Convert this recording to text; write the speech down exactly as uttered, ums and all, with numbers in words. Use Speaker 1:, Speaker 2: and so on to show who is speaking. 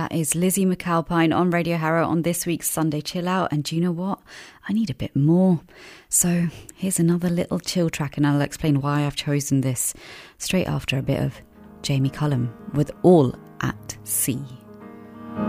Speaker 1: That is Lizzie McAlpine on Radio Harrow on this week's Sunday Chill Out. And do you know what? I need a bit more. So here's another little chill track, and I'll explain why I've chosen this straight after a bit of Jamie Cullum with All at Sea.